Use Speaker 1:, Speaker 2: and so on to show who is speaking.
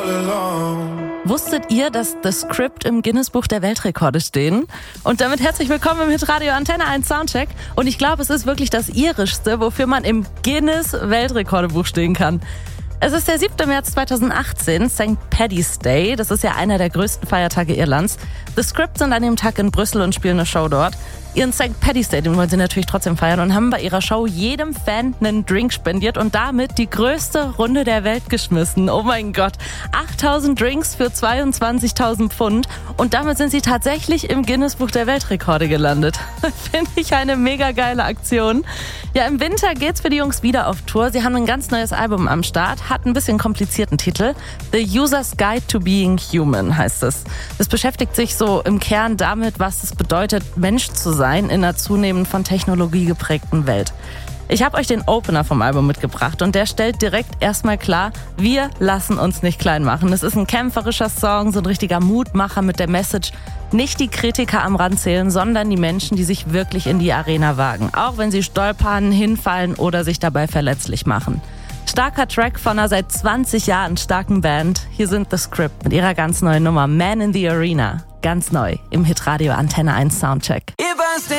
Speaker 1: Wusstet ihr, dass The Script im Guinness-Buch der Weltrekorde stehen? Und damit herzlich willkommen im Hitradio Antenne 1 Soundcheck. Und ich glaube, es ist wirklich das Irischste, wofür man im Guinness-Weltrekordebuch stehen kann. Es ist der 7. März 2018, St. Paddy's Day. Das ist ja einer der größten Feiertage Irlands. The Script sind an dem Tag in Brüssel und spielen eine Show dort. Ihren St. Paddy's Day, den wollen sie natürlich trotzdem feiern und haben bei ihrer Show jedem Fan einen Drink spendiert und damit die größte Runde der Welt geschmissen. Oh mein Gott, 8.000 Drinks für 22.000 Pfund und damit sind sie tatsächlich im Guinness-Buch der Weltrekorde gelandet. Finde ich eine mega geile Aktion. Ja, im Winter geht's für die Jungs wieder auf Tour. Sie haben ein ganz neues Album am Start, hat ein bisschen komplizierten Titel. The User's Guide to Being Human heißt es. Es beschäftigt sich so im Kern damit, was es bedeutet, Mensch zu sein in einer zunehmend von Technologie geprägten Welt. Ich habe euch den Opener vom Album mitgebracht und der stellt direkt erstmal klar, wir lassen uns nicht klein machen. Es ist ein kämpferischer Song, so ein richtiger Mutmacher mit der Message, nicht die Kritiker am Rand zählen, sondern die Menschen, die sich wirklich in die Arena wagen. Auch wenn sie stolpern, hinfallen oder sich dabei verletzlich machen. Starker Track von einer seit 20 Jahren starken Band. Hier sind The Script mit ihrer ganz neuen Nummer Man in the Arena. Ganz neu im Hitradio Antenne 1 Soundcheck.